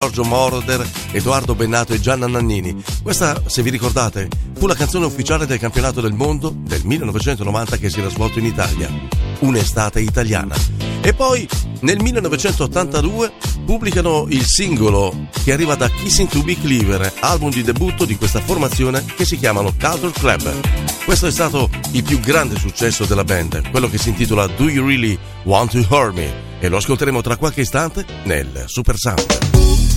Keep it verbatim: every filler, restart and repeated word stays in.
Giorgio Moroder, Edoardo Bennato e Gianna Nannini. Questa, se vi ricordate, fu la canzone ufficiale del campionato del mondo del millenovecentonovanta che si era svolto in Italia. Un'estate italiana. E poi nel millenovecentottantadue pubblicano il singolo che arriva da Kissing to Be Cleaver, album di debutto di questa formazione che si chiamano Culture Club. Questo è stato il più grande successo della band, quello che si intitola Do You Really Want to Hurt Me? E lo ascolteremo tra qualche istante nel Super Sound.